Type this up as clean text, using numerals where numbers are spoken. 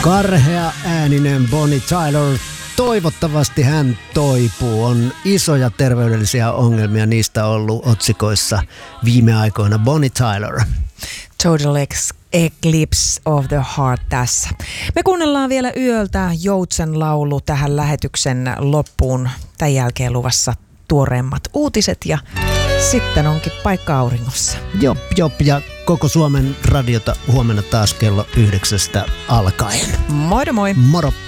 Karhea ääninen Bonnie Tyler. Toivottavasti hän toipuu. On isoja terveydellisiä ongelmia niistä ollut otsikoissa viime aikoina. Bonnie Tyler. Total Eclipse of the Heart tässä. Me kuunnellaan vielä yöltä Joutsen laulu tähän lähetyksen loppuun. Tämän jälkeen luvassa tuoreimmat uutiset ja sitten onkin paikka auringossa. Jop, ja koko Suomen radiota huomenna taas kello 9 alkaen. Moi moi! Moro!